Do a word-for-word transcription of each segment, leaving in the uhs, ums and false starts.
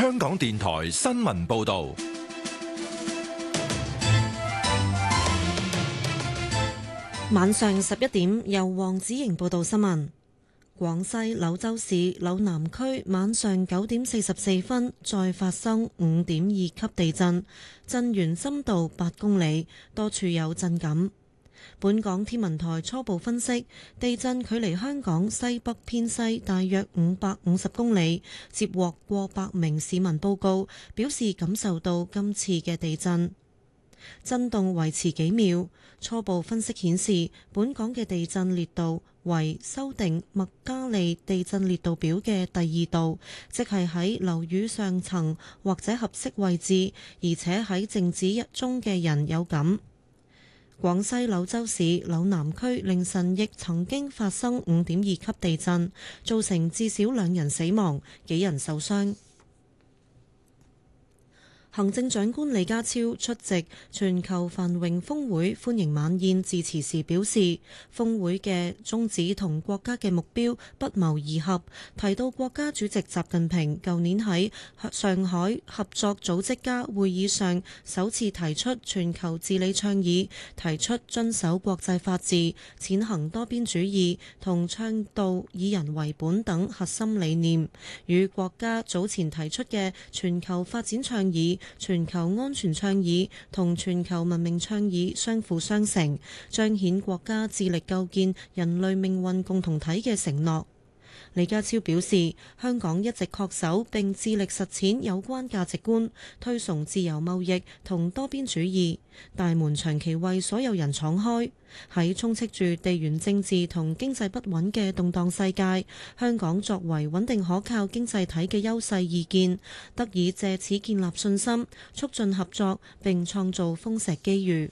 香港電台新聞報道。 晚上十一點，由黃子瑩報道新聞。廣西柳州市柳南區晚上九點四十四分再發生五點二級地震，震源深度八公里，多處有震感。本港天文台初步分析，地震距離香港西北偏西大約五百五十公里，接獲過百名市民報告，表示感受到今次嘅地震。震動維持幾秒，初步分析顯示，本港嘅地震烈度為修訂麥加利地震烈度表嘅第二度，即係喺樓宇上層或者合適位置，而且喺靜止中嘅人有感。廣西柳州市柳南區凌晨亦曾經發生五點二級地震，造成至少兩人死亡，幾人受傷。行政長官李家超出席全球繁榮峰會歡迎晚宴致辭時表示，峰會嘅宗旨同國家嘅目標不謀而合，提到國家主席習近平舊年喺上海合作組織家會議上首次提出全球治理倡議，提出遵守國際法治、踐行多邊主義同倡導以人為本等核心理念，與國家早前提出嘅全球發展倡議、全球安全倡議同全球文明倡議相輔相成，彰顯國家致力構建人類命運共同體嘅承諾。李家超表示，香港一直恪守並致力實踐有關價值觀，推崇自由貿易同多邊主義，大門長期為所有人敞開。喺充斥住地緣政治同經濟不穩嘅動盪世界，香港作為穩定可靠經濟體嘅優勢意見，得以借此建立信心，促進合作並創造豐碩機遇。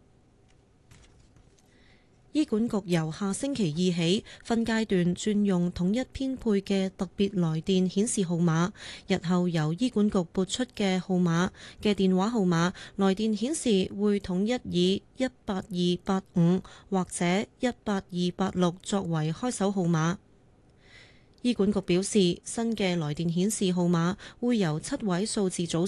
醫管局由下星期二起分階段轉用統一編配嘅特別來電顯示號碼，日後由醫管局撥出嘅號碼嘅電話號碼來電顯示會統一以一八二八五或者一八二八六作為開手號碼。醫管局表示，新嘅來電顯示號碼會由七位數字組